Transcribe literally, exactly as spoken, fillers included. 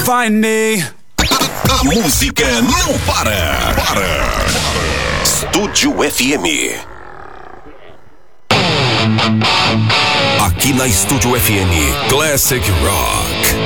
Find me. A, a música não para. Para. Estúdio F M. Aqui na Estúdio F M, Classic Rock.